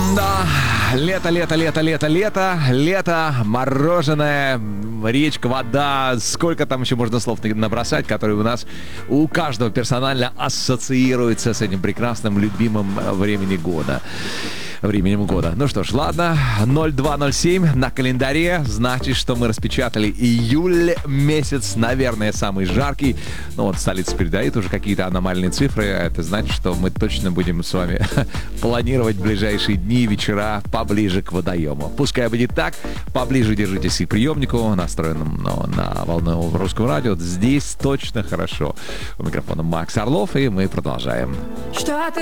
Да, лето, мороженое, речка, вода, сколько там еще можно слов набросать, которые у нас у каждого персонально ассоциируются с этим прекрасным, любимым временем года. Ну что ж, ладно, 0207 на календаре, значит, что мы распечатали июль месяц, наверное, самый жаркий. Ну вот столица передает уже какие-то аномальные цифры, это значит, что мы точно будем с вами планировать ближайшие дни и вечера поближе к водоему. Пускай будет так, поближе держитесь к приемнику, настроенному на волну русского радио. Здесь точно хорошо. У микрофона Макс Орлов, и мы продолжаем.